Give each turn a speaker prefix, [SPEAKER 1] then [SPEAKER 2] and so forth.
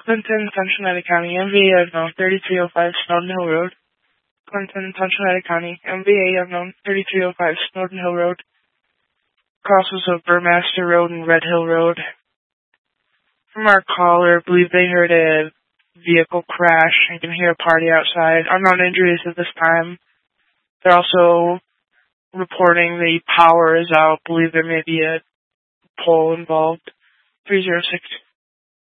[SPEAKER 1] Clinton, Cincinnati County, MVA unknown, 3305 Snowden Hill Road. Clinton, Cincinnati County, MVA unknown, 3305 Snowden Hill Road. Crosses of Burmaster Road and Red Hill Road. From our caller, I believe they heard a vehicle crash and can hear a party outside. Unknown injuries at this time. They're also reporting the power is out. I believe there may be a pole involved. 306